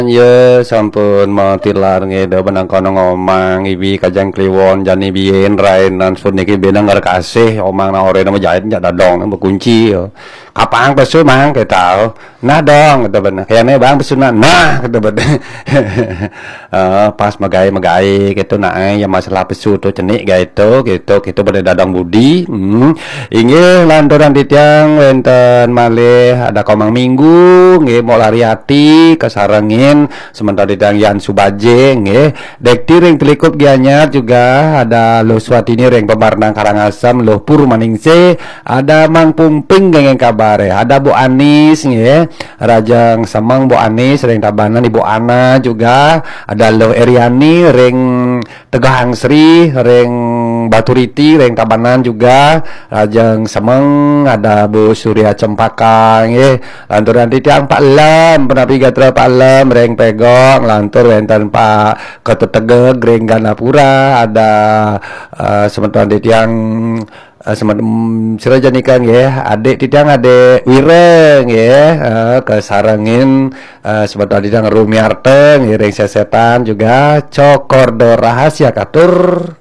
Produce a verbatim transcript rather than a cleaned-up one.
Ye sampun mau tilar ngedo benang kono ngomang ibi kajang kliwon jani bien rain dan sun niki benang ngar kasih omang na ore nama jahit nyak dadong nama kunci yo kapang pesu mang kita tahu nah dong kata bener kayaknya bang pesu nah nah kata bener Eh, pas magai magai gitu nah ya masalah pesu tuh cenik gitu gitu gitu pada dadong budi hmm. Inggih lanturan titiang wenten malih ada komang minggu nggih mau lari hati kesarengin sementara titiang Yan Subaje nggih dek tiring telikup gianyar juga ada Loh Swatini ring pemarnang Karangasem Loh Purmaningse ada Mang Pumping gengeng kabare ada Bu Anis nggih Rajang Semeng Bu Anis ring tabanan Ibu Ana juga ada Loh Eriani ring Tegahang Sri ring Baturiti ring tabanan juga Rajang Semeng ada Bu Surya Cempaka nggih lanturan titiang Pak Lem penapi gatra Pak Lem ring Pegong lantur wenten Pak Ketetegeg ring Ganapura ada uh, sementara titiang uh, sementara um, sirajanikan ya adik titiang adik Wireng ya uh, kesarengin uh, sementara titiang Rumiarteng ring sesetan juga Cokordo rahasia katur